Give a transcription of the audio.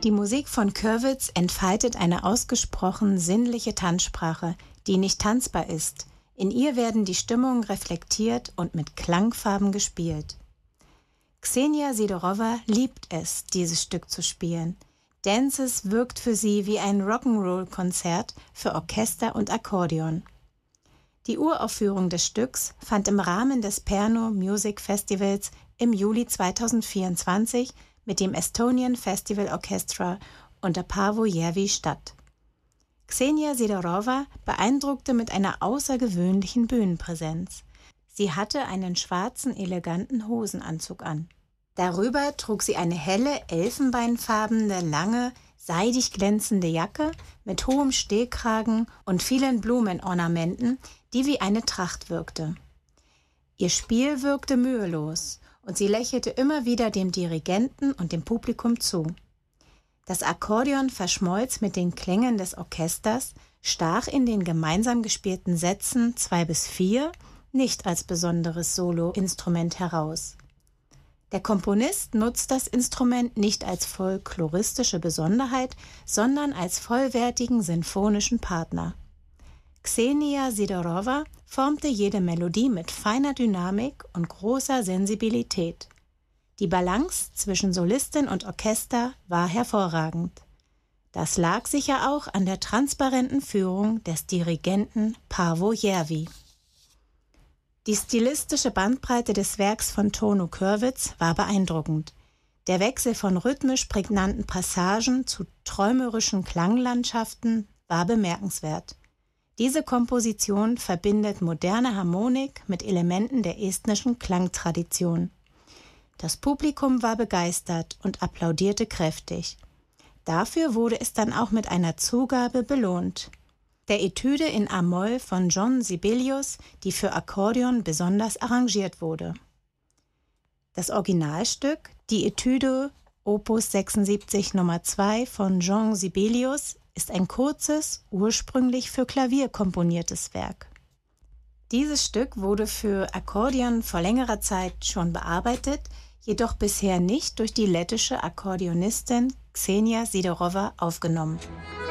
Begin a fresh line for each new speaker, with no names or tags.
Die Musik von Koerwitz entfaltet eine ausgesprochen sinnliche Tanzsprache, die nicht tanzbar ist. In ihr werden die Stimmungen reflektiert und mit Klangfarben gespielt. Ksenia Sidorova liebt es, dieses Stück zu spielen. Dances wirkt für sie wie ein Rock'n'Roll-Konzert für Orchester und Akkordeon. Die Uraufführung des Stücks fand im Rahmen des Pärnu Music Festivals im Juli 2024 mit dem Estonian Festival Orchestra unter Paavo Järvi statt. Ksenia Sidorova beeindruckte mit einer außergewöhnlichen Bühnenpräsenz. Sie hatte einen schwarzen, eleganten Hosenanzug an. Darüber trug sie eine helle, elfenbeinfarbene, lange, seidig glänzende Jacke mit hohem Stehkragen und vielen Blumenornamenten, die wie eine Tracht wirkte. Ihr Spiel wirkte mühelos und sie lächelte immer wieder dem Dirigenten und dem Publikum zu. Das Akkordeon verschmolz mit den Klängen des Orchesters, stach in den gemeinsam gespielten Sätzen 2 bis 4 nicht als besonderes Soloinstrument heraus. Der Komponist nutzt das Instrument nicht als folkloristische Besonderheit, sondern als vollwertigen sinfonischen Partner. Ksenia Sidorova formte jede Melodie mit feiner Dynamik und großer Sensibilität. Die Balance zwischen Solistin und Orchester war hervorragend. Das lag sicher auch an der transparenten Führung des Dirigenten Paavo Järvi. Die stilistische Bandbreite des Werks von Toono Koerwitz war beeindruckend. Der Wechsel von rhythmisch prägnanten Passagen zu träumerischen Klanglandschaften war bemerkenswert. Diese Komposition verbindet moderne Harmonik mit Elementen der estnischen Klangtradition. Das Publikum war begeistert und applaudierte kräftig. Dafür wurde es dann auch mit einer Zugabe belohnt. Der Etüde in A-Moll von John Sibelius, die für Akkordeon besonders arrangiert wurde. Das Originalstück, die Etüde Opus 76 Nummer 2 von Jean Sibelius, ist ein kurzes, ursprünglich für Klavier komponiertes Werk. Dieses Stück wurde für Akkordeon vor längerer Zeit schon bearbeitet, jedoch bisher nicht durch die lettische Akkordeonistin Ksenia Sidorova aufgenommen.